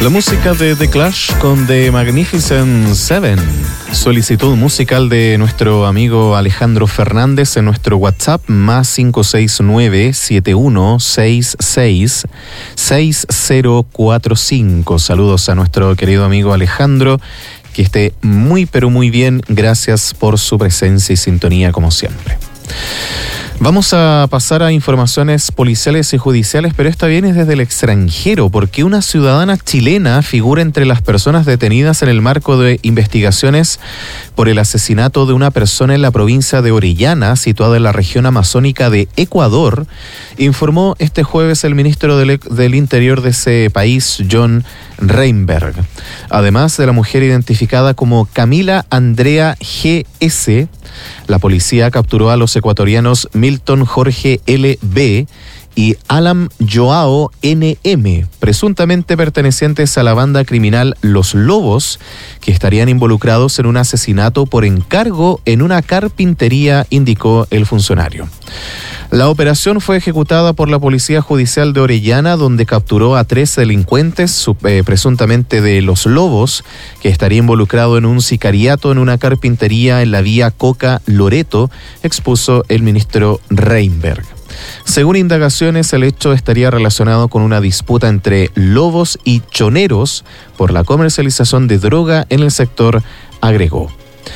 La música de The Clash con The Magnificent Seven. Solicitud musical de nuestro amigo Alejandro Fernández en nuestro WhatsApp más 569-7166-6045. Saludos a nuestro querido amigo Alejandro. Que esté muy pero muy bien. Gracias por su presencia y sintonía como siempre. Vamos a pasar a informaciones policiales y judiciales, pero esta viene desde el extranjero, porque una ciudadana chilena figura entre las personas detenidas en el marco de investigaciones por el asesinato de una persona en la provincia de Orellana, situada en la región amazónica de Ecuador, informó este jueves el ministro del Interior de ese país, John Reinberg. Además de la mujer identificada como Camila Andrea G.S., la policía capturó a los ecuatorianos Milton Jorge L.B. y Alan Joao N.M., presuntamente pertenecientes a la banda criminal Los Lobos, que estarían involucrados en un asesinato por encargo en una carpintería, indicó el funcionario. La operación fue ejecutada por la Policía Judicial de Orellana, donde capturó a 3 delincuentes, presuntamente de Los Lobos, que estaría involucrado en un sicariato en una carpintería en la vía Coca-Loreto, expuso el ministro Reinberg. Según indagaciones, el hecho estaría relacionado con una disputa entre lobos y choneros por la comercialización de droga en el sector, agregó.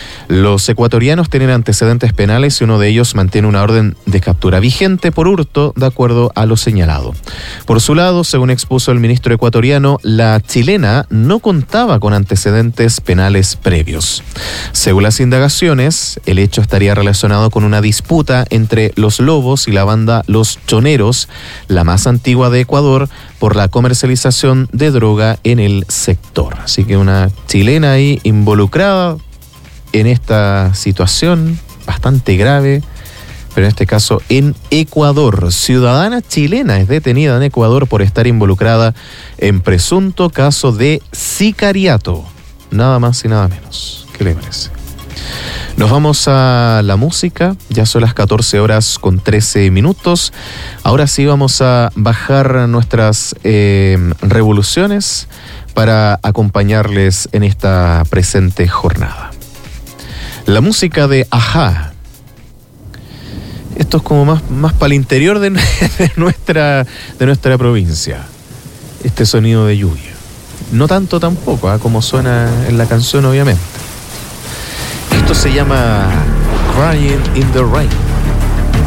Los ecuatorianos tienen antecedentes penales y uno de ellos mantiene una orden de captura vigente por hurto, de acuerdo a lo señalado. Por su lado, según expuso el ministro ecuatoriano, la chilena no contaba con antecedentes penales previos. Según las indagaciones, el hecho estaría relacionado con una disputa entre los lobos y la banda Los Choneros, la más antigua de Ecuador, por la comercialización de droga en el sector. Así que una chilena ahí involucrada en esta situación bastante grave, pero en este caso en Ecuador. Ciudadana chilena es detenida en Ecuador por estar involucrada en presunto caso de sicariato. Nada más y nada menos. ¿Qué le parece? Nos vamos a la música. Ya son las 14:13. Ahora sí vamos a bajar nuestras revoluciones para acompañarles en esta presente jornada. La música de Ajá. Esto es como más para el interior de nuestra provincia. Este sonido de lluvia. No tanto tampoco, como suena en la canción, obviamente. Esto se llama Crying in the Rain.